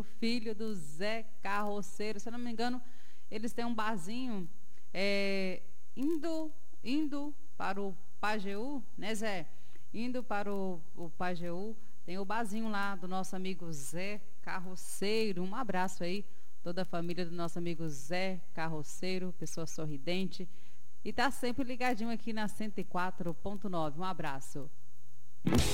filho do Zé Carroceiro. Se eu não me engano, eles têm um barzinho indo para o Pajeú, né, Zé? Indo para o Pajeú, tem o barzinho lá do nosso amigo Zé Carroceiro. Um abraço aí, toda a família do nosso amigo Zé Carroceiro, pessoa sorridente. E tá sempre ligadinho aqui na 104.9. Um abraço.